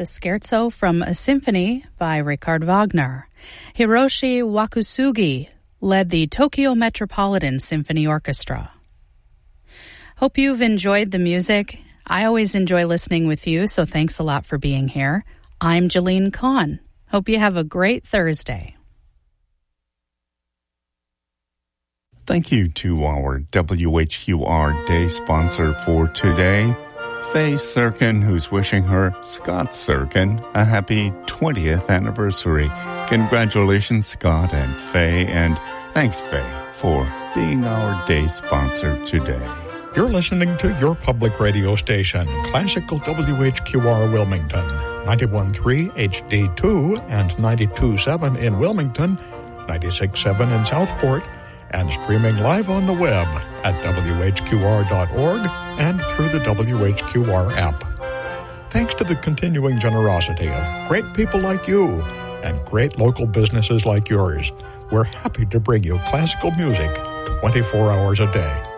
the scherzo from a symphony by Richard Wagner. Hiroshi Wakusugi led the Tokyo Metropolitan Symphony Orchestra. Hope you've enjoyed the music. I always enjoy listening with you, so thanks a lot for being here. I'm Jeline Kahn. Hope you have a great Thursday. Thank you to our WHQR Day sponsor for today, Faye Sirkin, who's wishing her, Scott Sirkin, a happy 20th anniversary. Congratulations, Scott and Faye, and thanks, Faye, for being our day sponsor today. You're listening to your public radio station, Classical WHQR Wilmington, 91.3 HD2 and 92.7 in Wilmington, 96.7 in Southport, and streaming live on the web at WHQR.org and through the WHQR app. Thanks to the continuing generosity of great people like you and great local businesses like yours, we're happy to bring you classical music 24 hours a day.